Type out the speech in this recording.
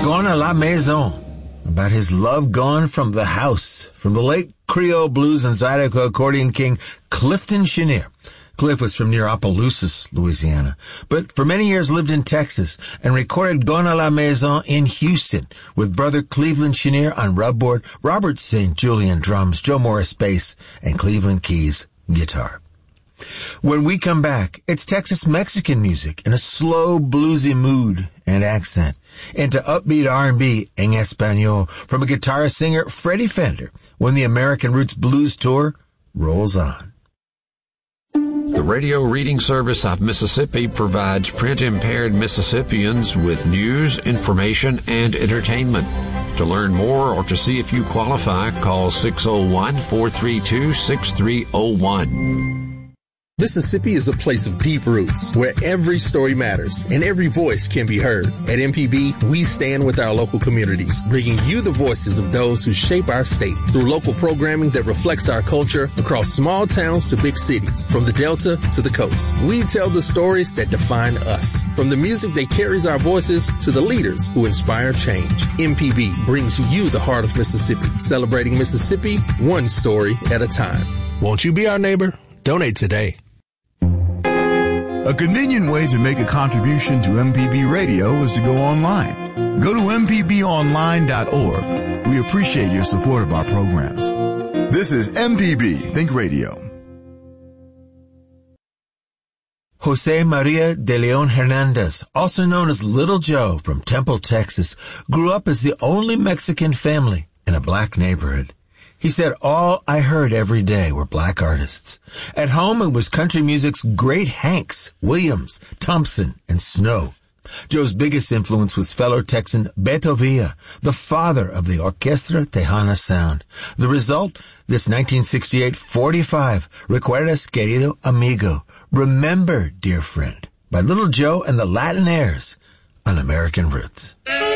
Gone à la Maison, about his love gone from the house, from the late Creole blues and Zydeco accordion king Clifton Chenier. Cliff was from near Opelousas, Louisiana, but for many years lived in Texas and recorded Gone à la Maison in Houston with brother Cleveland Chenier on rubboard, Robert St. Julian drums, Joe Morris bass, and Cleveland Keys guitar. When we come back, it's Texas-Mexican music in a slow, bluesy mood and accent, into upbeat R&B en Espanol from a guitarist-singer Freddie Fender when the American Roots Blues Tour rolls on. The Radio Reading Service of Mississippi provides print-impaired Mississippians with news, information, and entertainment. To learn more or to see if you qualify, call 601-432-6301. Mississippi is a place of deep roots where every story matters and every voice can be heard. At MPB, we stand with our local communities, bringing you the voices of those who shape our state through local programming that reflects our culture across small towns to big cities, from the Delta to the coast. We tell the stories that define us, from the music that carries our voices to the leaders who inspire change. MPB brings you the heart of Mississippi, celebrating Mississippi one story at a time. Won't you be our neighbor? Donate today. A convenient way to make a contribution to MPB Radio is to go online. Go to mpbonline.org. We appreciate your support of our programs. This is MPB Think Radio. Jose Maria de Leon Hernandez, also known as Little Joe from Temple, Texas, grew up as the only Mexican family in a black neighborhood. He said, all I heard every day were black artists. At home, it was country music's great Hanks, Williams, Thompson, and Snow. Joe's biggest influence was fellow Texan Beto Villa, the father of the Orquestra Tejana sound. The result, this 1968 45, Recuerdas, querido amigo, Remember, dear friend, by Little Joe and the Latin Airs on American Roots.